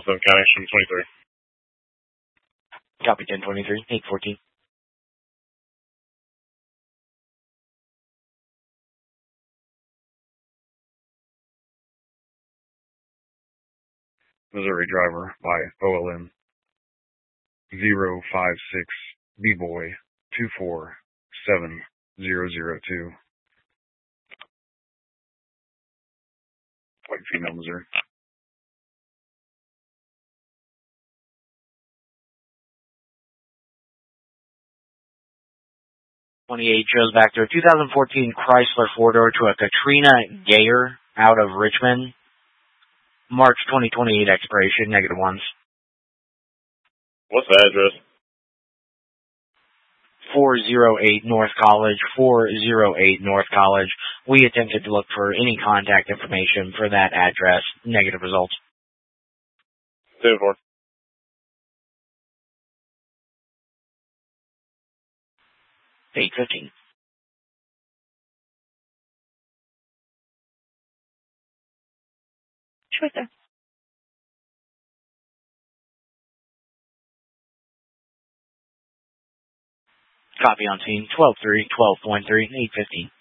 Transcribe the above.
7 County, 23. Copy 1023, 814. Missouri driver by OLM 056 B-Boy 247002. White female, Missouri. 28 shows back to a 2014 Chrysler four-door to a Katrina Gayer out of Richmond. March 2028 expiration, -1s. What's the address? 408 North College, 408 North College. We attempted to look for any contact information for that address. Negative results. 2-4. $8.15. Right there. Copy on scene, 12.3, 12.3, 8.15.